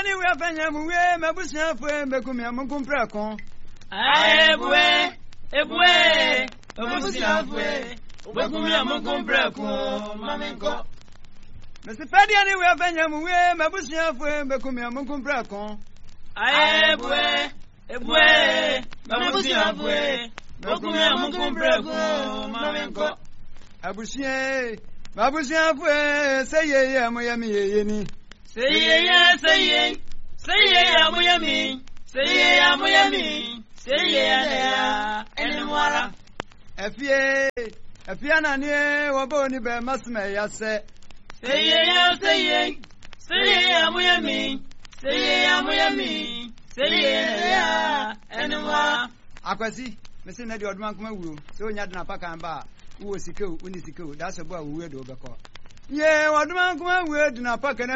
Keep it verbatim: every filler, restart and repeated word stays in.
ni we afanya mu we mabusia fo mbekumi amukum preko Ebwe, ebwe, mabusia fo mbekumi amukum preko mamenko. Mister Pedia ni we afanya mu we mabusia fo mbekumi amukum preko Ebwe, ebwe, mabusia fo mbekumi amukum preko mamenko. Abusia mabusia fo say ye amoyami ye ni say ye say ye say ye amoyami say ye amoyami say ye ya enwara afie afie na ne wo bo ni be masme ya se say ye say ye say ye amoyami say ye amoyami say ye ya enwara akwasi mesi na di odman kuma wuro se onya de na paka mba wo sikeu uni sikeu da se bo a wo we do be ko ye odman kuma wuro de na paka